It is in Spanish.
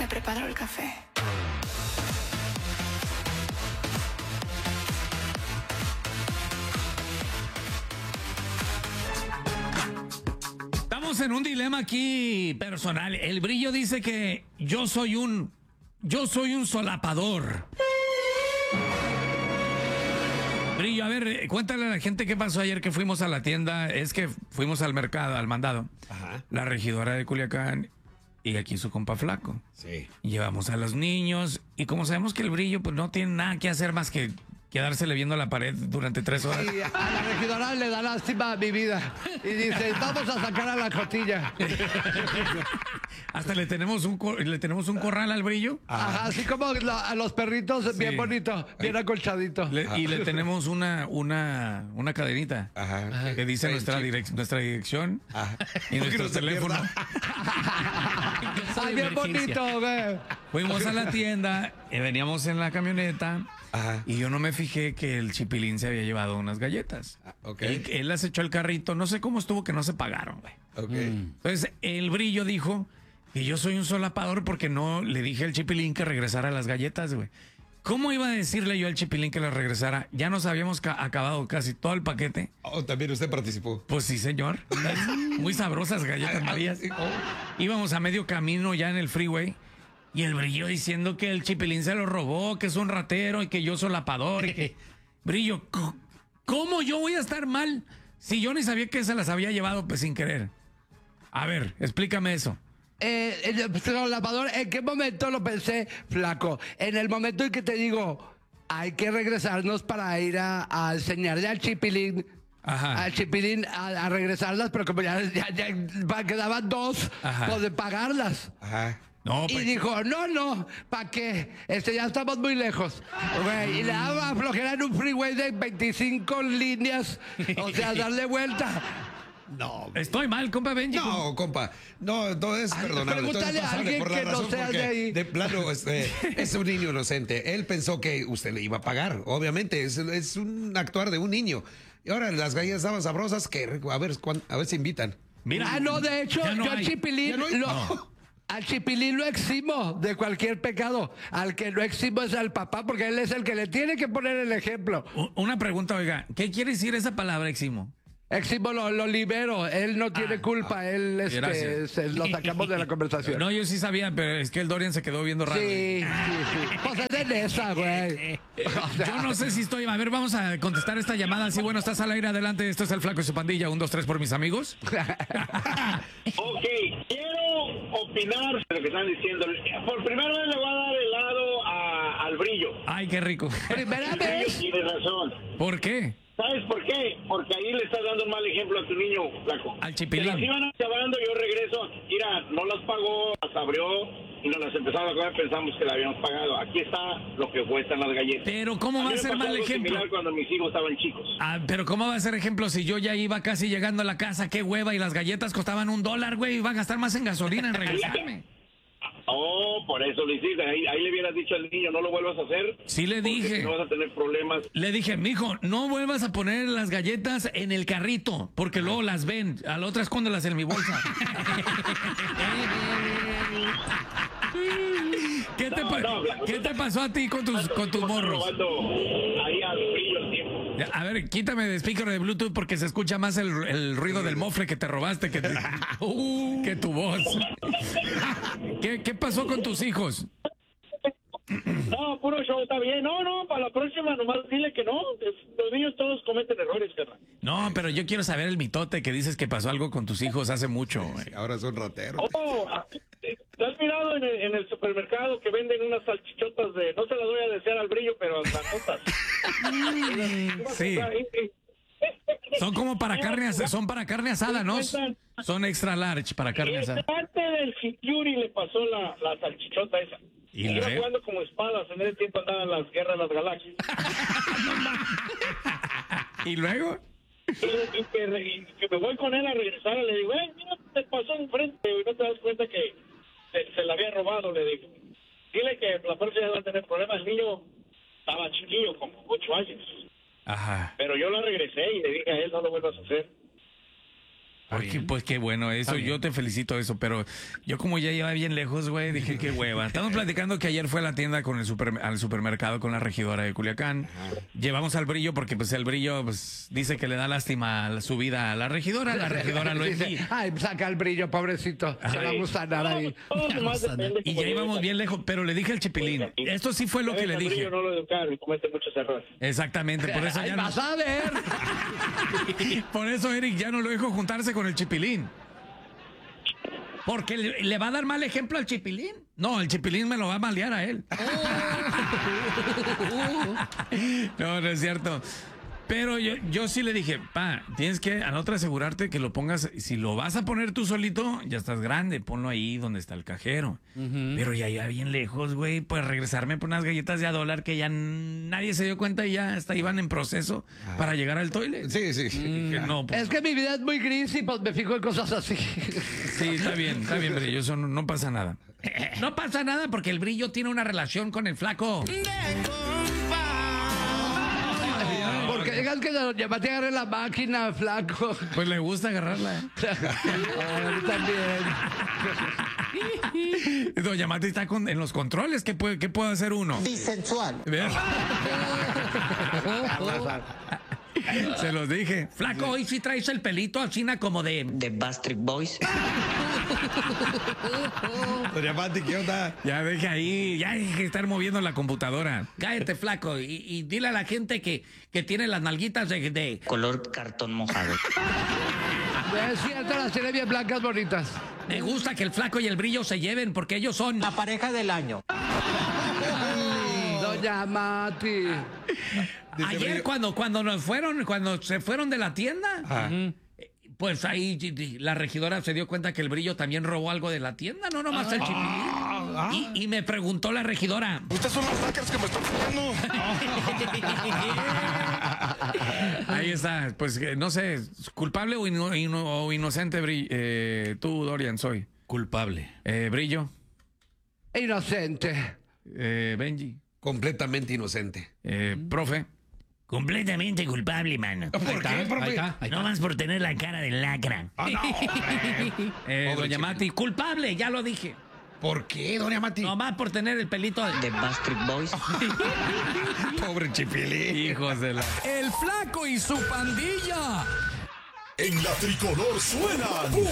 preparo el café. Estamos en un dilema aquí personal. El Brillo dice que yo soy un solapador. Brillo, a ver, cuéntale a la gente qué pasó ayer que fuimos a la tienda. Es que fuimos al mercado, al mandado. Ajá. La regidora de Culiacán y aquí su compa Flaco. Sí. Llevamos a los niños y como sabemos que el Brillo pues no tiene nada que hacer más que quedársele viendo la pared durante 3 horas. Y a la regidora le da lástima a mi vida. Y dice, vamos a sacar a la costilla. Hasta le tenemos un corral al Brillo. Ajá, así como a los perritos, bien Sí. bonito, bien acolchadito. Y le tenemos una cadenita. Ajá. Que dice Sí, nuestra dirección Ajá. y nuestro no se teléfono. Ay, bien bonito, güey. Fuimos a la tienda, veníamos en la camioneta. Ajá. Y yo no me fijé que el Chipilín se había llevado unas galletas. Ok. Él las echó al carrito, no sé cómo estuvo que no se pagaron, güey. Ok. Entonces, el Brillo dijo que yo soy un solapador porque no le dije al Chipilín que regresara las galletas, güey. ¿Cómo iba a decirle yo al Chipilín que las regresara? Ya nos habíamos acabado casi todo el paquete. Oh, también usted participó. Pues sí, señor. Muy sabrosas galletas Marías. Íbamos a medio camino ya en el freeway. Y el Brillo diciendo que el Chipilín se lo robó, que es un ratero y que yo solapador y que... Brillo, ¿cómo yo voy a estar mal si yo ni sabía que se las había llevado pues sin querer? A ver, explícame eso. El solapador, ¿en qué momento lo pensé, Flaco? En el momento en que te digo, hay que regresarnos para ir a enseñarle al Chipilín. Ajá. Al Chipilín a regresarlas, pero como ya quedaban 2, Ajá. pues de pagarlas. Ajá. No, Y pues, dijo, no, ¿para qué? Ya estamos muy lejos. Güey, y le daba flojera en un freeway de 25 líneas, o sea, darle vuelta. No. estoy mal, compa Benji. No, compa. No es Ay, perdonable. pregúntale Todo es a alguien por la que no razón sea porque de ahí. de plano es un niño inocente. Él pensó que usted le iba a pagar. Obviamente, es un actuar de un niño. Y ahora las galletas estaban sabrosas que a ver si invitan. Mira, No, de hecho, ya no yo al hay. Chipilín Ya no hay. No. al Chipilín lo eximo de cualquier pecado. Al que lo eximo es al papá, porque él es el que le tiene que poner el ejemplo. Una pregunta, oiga, ¿qué quiere decir esa palabra, Eximo? Eximo lo libero, él no tiene culpa, él gracias. lo sacamos de la conversación. No, yo sí sabía, pero es que el Dorian se quedó viendo raro. Sí. Pues es de Nesa, güey. O sea, Yo no sé si estoy... A ver, vamos a contestar esta llamada. Sí, bueno, estás al aire, adelante. Esto es El Flaco y su pandilla. 1, 2, 3 por mis amigos. Ok, quiero opinar de lo que están diciendo. Por primera vez le voy a dar helado al Brillo. Ay, qué rico. Primera El Brillo vez. tiene razón. ¿Por qué? ¿Sabes por qué? Porque ahí le estás dando un mal ejemplo a tu niño, Flaco. Al Chipilín. Se las iban acabando, yo regreso. Mira, no las pagó, las abrió y nos las empezamos a comer. Pensamos que la habíamos pagado. Aquí está lo que cuestan las galletas. Pero ¿cómo va a ser mal ejemplo? Similar cuando mis hijos estaban chicos. Ah, pero ¿cómo va a ser ejemplo si yo ya iba casi llegando a la casa? Qué hueva, y las galletas costaban $1, güey. Iba a gastar más en gasolina en regresarme. Oh, por eso lo hiciste. Ahí le hubieras dicho al niño, no lo vuelvas a hacer. Sí le porque dije. No vas a tener problemas. Le dije, mijo, no vuelvas a poner las galletas en el carrito, porque luego las ven. A la otra escóndelas en mi bolsa. ¿Qué te pasó a ti con tus morros? Robando ahí al Brillo el tiempo. A ver, quítame de speaker de Bluetooth porque se escucha más el ruido del mofle que te robaste que tu voz. ¿Qué pasó con tus hijos? No, puro show, está bien. No, para la próxima nomás dile que no. Los niños todos cometen errores, carnal. No, pero yo quiero saber el mitote que dices que pasó algo con tus hijos hace mucho. Güey. Ahora son rateros. Oh, ¿te has mirado en el supermercado que venden unas salchichotas de... No se las voy a desear al Brillo, pero las notas. Sí. Son como para son para carne asada, ¿no? Son extra large para carne asada. Parte del Security le pasó la salchichota esa. ¿Y Iba luego? jugando como espadas. En ese tiempo andaban las guerras de las galaxias. ¿Y luego? Y que me voy con él a regresar. Le digo, mira, te pasó enfrente. Y no te das cuenta que se la había robado. Le digo, dile que la próxima va a tener problemas. El niño estaba chiquillo, como 8 años. Ajá. Pero yo la regresé y le dije a él, no lo vuelvas a hacer. Pues qué bueno eso, yo te felicito eso, pero yo como ya iba bien lejos, güey, dije qué hueva. Estamos platicando que ayer fue a la tienda con al supermercado con la regidora de Culiacán. Llevamos al Brillo porque pues el Brillo pues dice que le da lástima su vida a la regidora lo Dice, ay, saca el Brillo, pobrecito. Se va a gustanar ahí. Y ya íbamos bien lejos, pero le dije al Chipilín, esto sí fue lo que le dije. No lo educaron y comete muchos errores. Exactamente, por eso Ay, ya vas a ver. por eso Eric ya no lo dejo juntarse con el Chipilín. Porque le va a dar mal ejemplo al Chipilín. No, el Chipilín me lo va a malear a él. No es cierto. Pero yo sí le dije, tienes que a la otra asegurarte que lo pongas, si lo vas a poner tú solito, ya estás grande, ponlo ahí donde está el cajero. Pero ya bien lejos, güey, pues regresarme por unas galletas de $1 que ya nadie se dio cuenta y ya hasta iban en proceso para llegar al toilet. Sí. Dije, no, pues, Es que mi vida es muy gris y pues me fijo en cosas así. sí, está bien, Brillo, eso no pasa nada. No pasa nada porque el Brillo tiene una relación con el flaco. Porque digas que Doña Mati agarre la máquina, flaco. Pues le gusta agarrarla. A mí también. Doña Mati está en los controles. ¿Qué puede hacer uno? Bisensual. ¿Ves? Se los dije. Flaco, hoy sí traes el pelito así como de... The Backstreet Boys. Doña Mati, ¿qué onda? Ya deje ahí, ya hay que estar moviendo la computadora. Cállate, flaco, y dile a la gente que tiene las nalguitas de... Color cartón mojado. Es cierto, las tiene bien blancas, bonitas. Me gusta que el flaco y el Brillo se lleven porque ellos son... La pareja del año. Doña Mati. Ayer cuando se fueron de la tienda, pues ahí la regidora se dio cuenta que el Brillo también robó algo de la tienda, no nomás el Chipilín. Y me preguntó la regidora. Ustedes son los hackers que me están poniendo. Ahí está, pues no sé, culpable o inocente, tú, Dorian, soy. Culpable. Brillo. Inocente. Benji. Completamente inocente. Profe. Completamente culpable, mano. ¿Por qué, profe? No más por tener la cara de lacra. Doña Mati, culpable, ya lo dije. ¿Por qué, Doña Mati? No más por tener el pelito de... The Backstreet Boys. Pobre Chipilín. Hijos de la... El Flaco y su pandilla. En la tricolor suenan